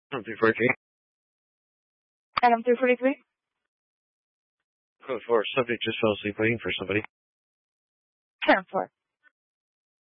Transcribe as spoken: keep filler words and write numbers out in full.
Adam three forty-three. Adam three forty-three. Code four. Subject just fell asleep waiting for somebody. Ten four.